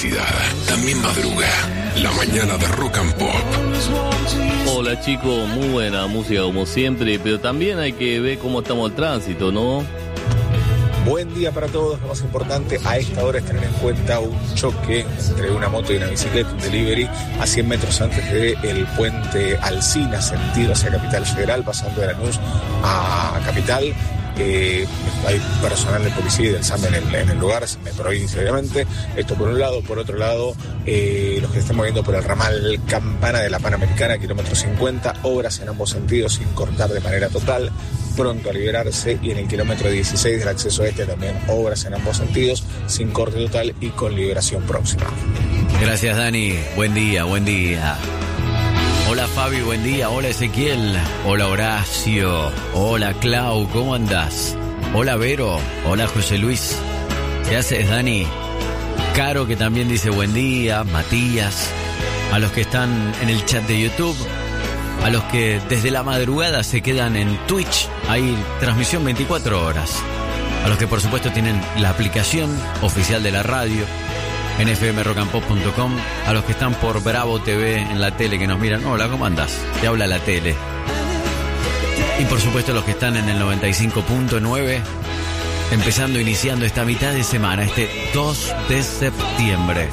felicidad también madruga. La mañana de Rock and Pop. Hola chicos, muy buena música como siempre, pero también hay que ver cómo estamos el tránsito, ¿no? Buen día para todos. Lo más importante a esta hora es tener en cuenta un choque entre una moto y una bicicleta, un delivery, a 100 metros antes del puente Alsina, sentido hacia Capital Federal, pasando de Lanús a Capital. Hay personal de policía y del SAM en el lugar, en la provincia obviamente. Esto por un lado. Por otro lado, los que se están moviendo por el ramal Campana de la Panamericana, kilómetro 50, obras en ambos sentidos sin cortar de manera total, pronto a liberarse. Y en el kilómetro 16 del acceso este también obras en ambos sentidos sin corte total y con liberación próxima. Gracias, Dani. Buen día, buen día. Hola Fabi, buen día. Hola Ezequiel. Hola Horacio. Hola Clau, ¿cómo andás? Hola Vero. Hola José Luis. ¿Qué haces, Dani? Caro, que también dice buen día. Matías. A los que están en el chat de YouTube. A los que desde la madrugada se quedan en Twitch. Hay transmisión 24 horas. A los que por supuesto tienen la aplicación oficial de la radio en fmrockandpop.com, a los que están por Bravo TV en la tele que nos miran, hola, ¿cómo andás? Te habla la tele. Y por supuesto los que están en el 95.9, iniciando esta mitad de semana, este 2 de septiembre.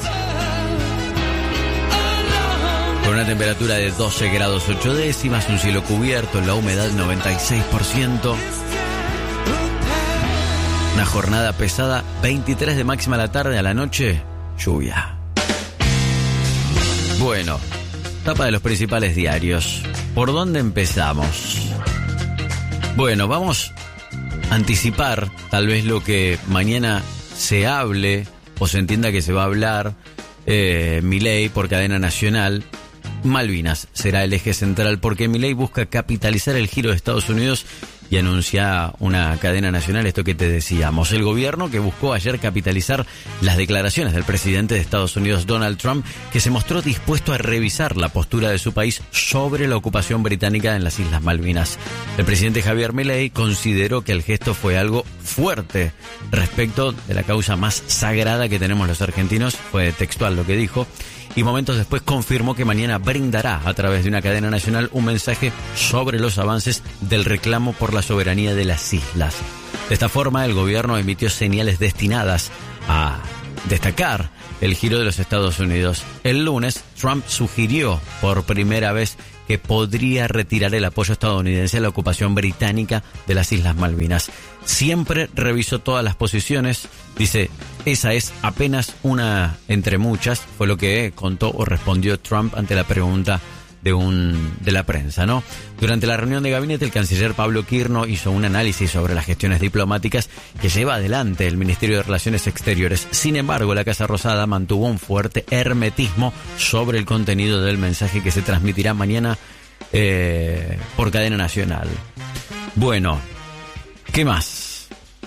Con una temperatura de 12 grados 8 décimas, un cielo cubierto, la humedad 96%. Una jornada pesada, 23 de máxima a la tarde, a la noche lluvia. Bueno, tapa de los principales diarios. ¿Por dónde empezamos? Bueno, vamos a anticipar tal vez lo que mañana se hable o se entienda que se va a hablar. Milei por cadena nacional. Malvinas será el eje central porque Milei busca capitalizar el giro de Estados Unidos y anuncia una cadena nacional, esto que te decíamos. El gobierno que buscó ayer capitalizar las declaraciones del presidente de Estados Unidos, Donald Trump, que se mostró dispuesto a revisar la postura de su país sobre la ocupación británica en las Islas Malvinas. El presidente Javier Milei consideró que el gesto fue algo fuerte respecto de la causa más sagrada que tenemos los argentinos, fue textual lo que dijo, y momentos después confirmó que mañana brindará a través de una cadena nacional un mensaje sobre los avances del reclamo por la soberanía de las islas. De esta forma, el gobierno emitió señales destinadas a destacar el giro de los Estados Unidos. El lunes, Trump sugirió por primera vez que podría retirar el apoyo estadounidense a la ocupación británica de las Islas Malvinas. Siempre revisó todas las posiciones, dice, esa es apenas una entre muchas, fue lo que contó o respondió Trump ante la pregunta de la prensa, ¿no? Durante la reunión de gabinete, el canciller Pablo Quirno hizo un análisis sobre las gestiones diplomáticas que lleva adelante el Ministerio de Relaciones Exteriores. Sin embargo, la Casa Rosada mantuvo un fuerte hermetismo sobre el contenido del mensaje que se transmitirá mañana por cadena nacional. Bueno, ¿qué más?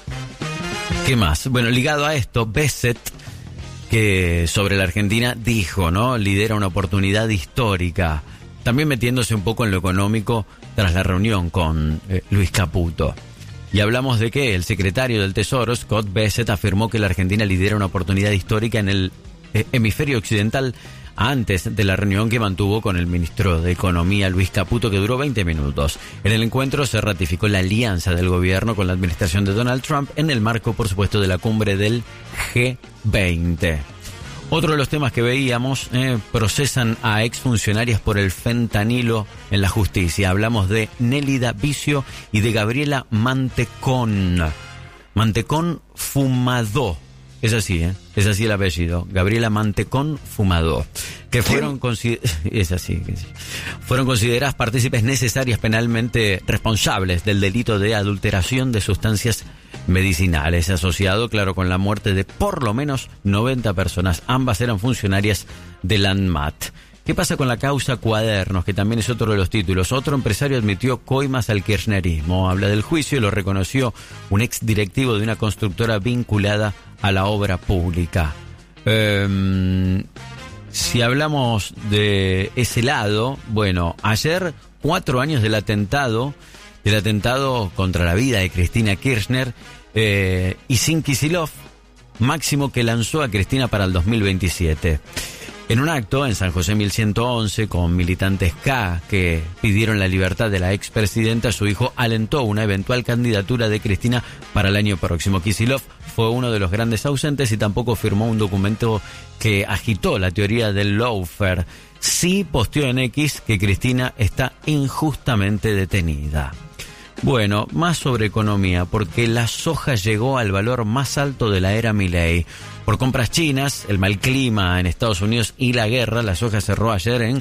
Bueno, ligado a esto, Bassett, que sobre la Argentina dijo, ¿no? Lidera una oportunidad histórica. También metiéndose un poco en lo económico tras la reunión con Luis Caputo. Y hablamos de que el secretario del Tesoro, Scott Bassett, afirmó que la Argentina lidera una oportunidad histórica en el hemisferio occidental antes de la reunión que mantuvo con el ministro de Economía, Luis Caputo, que duró 20 minutos. En el encuentro se ratificó la alianza del gobierno con la administración de Donald Trump en el marco, por supuesto, de la cumbre del G20. Otro de los temas que veíamos, procesan a exfuncionarias por el fentanilo en la justicia. Hablamos de Nélida Vicio y de Gabriela Mantecón. Mantecón Fumadó. Es así, es así el apellido. Gabriela Mantecón Fumadó. Que fueron fueron consideradas partícipes necesarias penalmente responsables del delito de adulteración de sustancias medicinales, asociado, claro, con la muerte de por lo menos 90 personas. Ambas eran funcionarias del ANMAT. ¿Qué pasa con la causa Cuadernos? Que también es otro de los títulos. Otro empresario admitió coimas al kirchnerismo. Habla del juicio y lo reconoció un ex directivo de una constructora vinculada a la obra pública. Si hablamos de ese lado, bueno, ayer 4 años del atentado contra la vida de Cristina Kirchner, y sin Kicillof, máximo que lanzó a Cristina para el 2027. En un acto en San José 1111, con militantes K que pidieron la libertad de la expresidenta, su hijo alentó una eventual candidatura de Cristina para el año próximo. Kicillof fue uno de los grandes ausentes y tampoco firmó un documento que agitó la teoría del lawfare. Sí posteó en X que Cristina está injustamente detenida. Bueno, más sobre economía, porque la soja llegó al valor más alto de la era Milei. Por compras chinas, el mal clima en Estados Unidos y la guerra, la soja cerró ayer en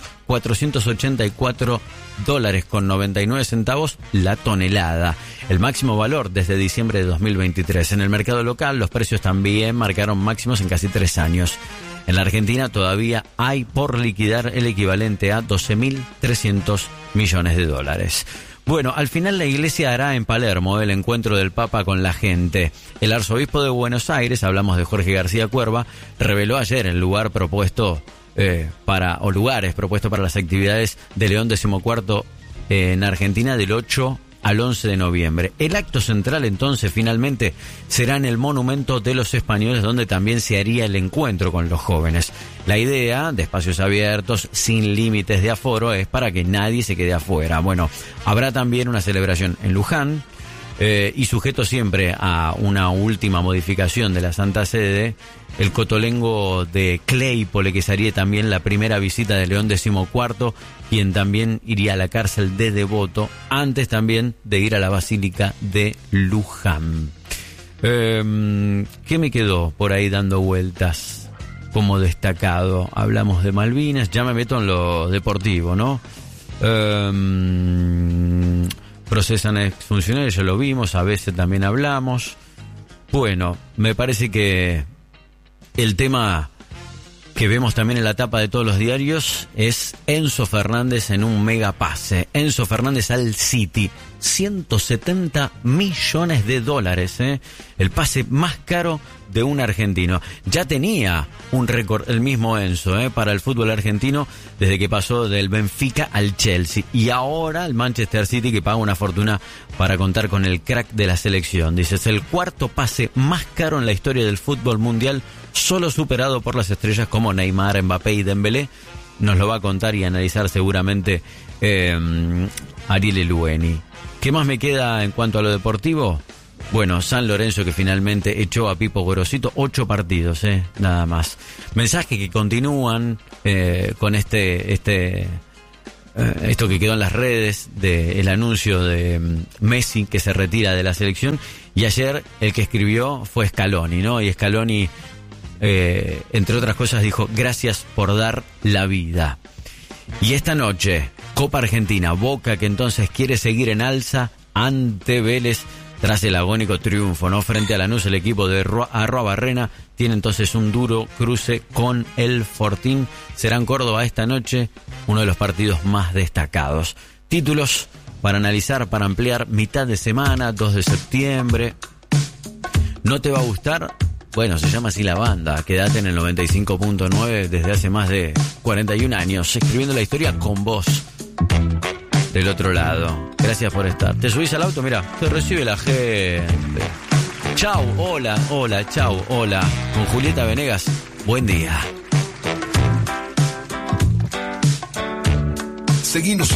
$484.99 la tonelada, el máximo valor desde diciembre de 2023. En el mercado local, los precios también marcaron máximos en casi 3 años. En la Argentina todavía hay por liquidar el equivalente a 12.300 millones de dólares. Bueno, al final la iglesia hará en Palermo el encuentro del Papa con la gente. El arzobispo de Buenos Aires, hablamos de Jorge García Cuerva, reveló ayer el lugar propuesto lugares propuestos para las actividades de León XIV en Argentina del 8 al 11 de noviembre. El acto central entonces finalmente será en el Monumento de los Españoles, donde también se haría el encuentro con los jóvenes. La idea de espacios abiertos sin límites de aforo es para que nadie se quede afuera. Bueno, habrá también una celebración en Luján y sujeto siempre a una última modificación de la Santa Sede, el cotolengo de Claypole, que sería también la primera visita de León XIV, quien también iría a la cárcel de Devoto, antes también de ir a la Basílica de Luján. ¿Qué me quedó por ahí dando vueltas como destacado? Hablamos de Malvinas, ya me meto en lo deportivo, ¿no? Procesan a exfuncionarios, ya lo vimos, a veces también hablamos. Bueno, me parece que el tema que vemos también en la tapa de todos los diarios es Enzo Fernández en un mega pase. Enzo Fernández al City, $170 millones, el pase más caro de un argentino. Ya tenía un récord el mismo Enzo para el fútbol argentino desde que pasó del Benfica al Chelsea, y ahora el Manchester City, que paga una fortuna para contar con el crack de la selección. Dice, es el cuarto pase más caro en la historia del fútbol mundial, solo superado por las estrellas como Neymar, Mbappé y Dembélé. Nos lo va a contar y analizar seguramente Ariel Elueni. ¿Qué más me queda en cuanto a lo deportivo? Bueno, San Lorenzo, que finalmente echó a Pipo Gorosito, 8 partidos, nada más. Mensajes que continúan con esto que quedó en las redes del anuncio de Messi, que se retira de la selección. Y ayer el que escribió fue Scaloni, ¿no? Y Scaloni, entre otras cosas, dijo: gracias por dar la vida. Y esta noche, Copa Argentina, Boca, que entonces quiere seguir en alza ante Vélez tras el agónico triunfo, ¿no? Frente a Lanús, el equipo de Arruabarrena tiene entonces un duro cruce con el Fortín. Será en Córdoba esta noche, uno de los partidos más destacados. Títulos para analizar, para ampliar, mitad de semana, 2 de septiembre. ¿No te va a gustar? Bueno, se llama así la banda. Quédate en el 95.9 desde hace más de 41 años, escribiendo la historia con vos del otro lado. Gracias por estar. Te subís al auto, mira, te recibe la gente. Chau, hola, chau, hola. Con Julieta Venegas, buen día. Seguinos